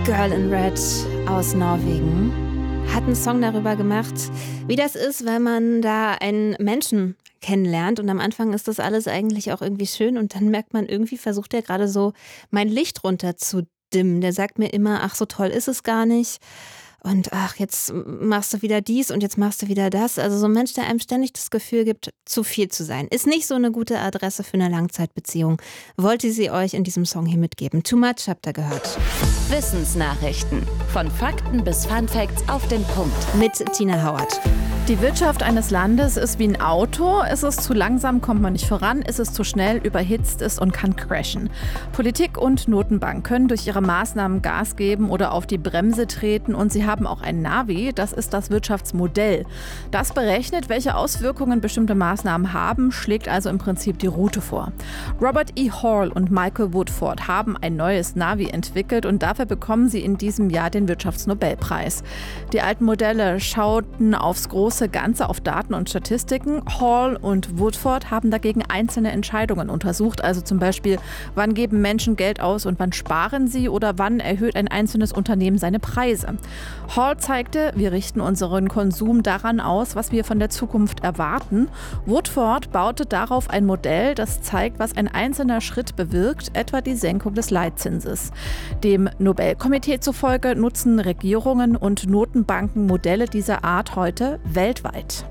Girl in Red aus Norwegen hat einen Song darüber gemacht, wie das ist, wenn man da einen Menschen kennenlernt und am Anfang ist das alles eigentlich auch irgendwie schön und dann merkt man, irgendwie versucht er gerade so mein Licht runter zu dimmen. Der sagt mir immer, ach, so toll ist es gar nicht. Und ach, jetzt machst du wieder dies und jetzt machst du wieder das. Also so ein Mensch, der einem ständig das Gefühl gibt, zu viel zu sein. Ist nicht so eine gute Adresse für eine Langzeitbeziehung. Wollte sie euch in diesem Song hier mitgeben. Too Much habt ihr gehört. Wissensnachrichten. Von Fakten bis Funfacts auf den Punkt. Mit Tina Hauert. Die Wirtschaft eines Landes ist wie ein Auto. Ist es zu langsam, kommt man nicht voran. Ist es zu schnell, überhitzt es und kann crashen. Politik und Notenbank können durch ihre Maßnahmen Gas geben oder auf die Bremse treten. Und sie haben auch ein Navi, das ist das Wirtschaftsmodell. Das berechnet, welche Auswirkungen bestimmte Maßnahmen haben, schlägt also im Prinzip die Route vor. Robert E. Hall und Michael Woodford haben ein neues Navi entwickelt und dafür bekommen sie in diesem Jahr den Wirtschaftsnobelpreis. Die alten Modelle schauten aufs große Ganze, auf Daten und Statistiken. Hall und Woodford haben dagegen einzelne Entscheidungen untersucht, also zum Beispiel, wann geben Menschen Geld aus und wann sparen sie oder wann erhöht ein einzelnes Unternehmen seine Preise. Hall zeigte, wir richten unseren Konsum daran aus, was wir von der Zukunft erwarten. Woodford baute darauf ein Modell, das zeigt, was ein einzelner Schritt bewirkt, etwa die Senkung des Leitzinses. Dem Nobelkomitee zufolge nutzen Regierungen und Notenbanken Modelle dieser Art heute weltweit.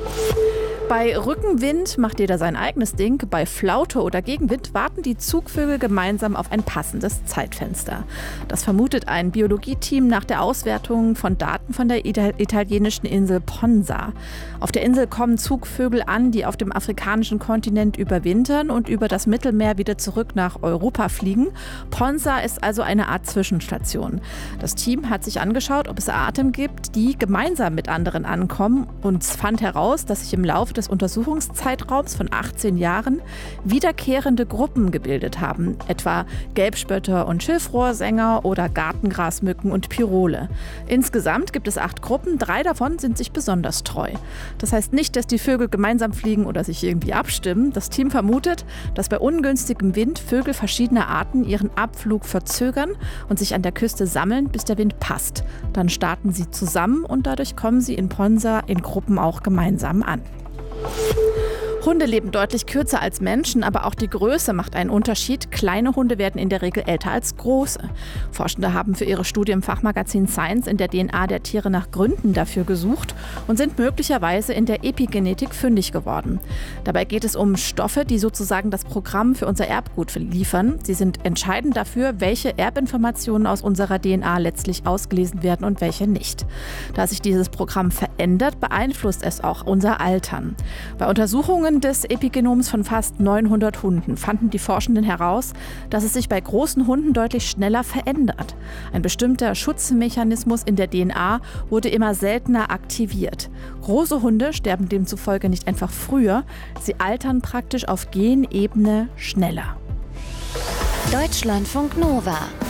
Bei Rückenwind macht jeder sein eigenes Ding. Bei Flaute oder Gegenwind warten die Zugvögel gemeinsam auf ein passendes Zeitfenster. Das vermutet ein Biologieteam nach der Auswertung von Daten von der italienischen Insel Ponza. Auf der Insel kommen Zugvögel an, die auf dem afrikanischen Kontinent überwintern und über das Mittelmeer wieder zurück nach Europa fliegen. Ponza ist also eine Art Zwischenstation. Das Team hat sich angeschaut, ob es Arten gibt, die gemeinsam mit anderen ankommen und fand heraus, dass sich im Laufe des Untersuchungszeitraums von 18 Jahren wiederkehrende Gruppen gebildet haben, etwa Gelbspötter und Schilfrohrsänger oder Gartengrasmücken und Pirole. Insgesamt gibt es 8 Gruppen, 3 davon sind sich besonders treu. Das heißt nicht, dass die Vögel gemeinsam fliegen oder sich irgendwie abstimmen. Das Team vermutet, dass bei ungünstigem Wind Vögel verschiedener Arten ihren Abflug verzögern und sich an der Küste sammeln, bis der Wind passt. Dann starten sie zusammen und dadurch kommen sie in Ponza in Gruppen auch gemeinsam an. Hunde leben deutlich kürzer als Menschen, aber auch die Größe macht einen Unterschied. Kleine Hunde werden in der Regel älter als große. Forschende haben für ihre Studie im Fachmagazin Science in der DNA der Tiere nach Gründen dafür gesucht und sind möglicherweise in der Epigenetik fündig geworden. Dabei geht es um Stoffe, die sozusagen das Programm für unser Erbgut liefern. Sie sind entscheidend dafür, welche Erbinformationen aus unserer DNA letztlich ausgelesen werden und welche nicht. Da sich dieses Programm verändert, beeinflusst es auch unser Altern. Bei Untersuchungen des Epigenoms von fast 900 Hunden fanden die Forschenden heraus, dass es sich bei großen Hunden deutlich schneller verändert. Ein bestimmter Schutzmechanismus in der DNA wurde immer seltener aktiviert. Große Hunde sterben demzufolge nicht einfach früher, sie altern praktisch auf Genebene schneller. Deutschlandfunk Nova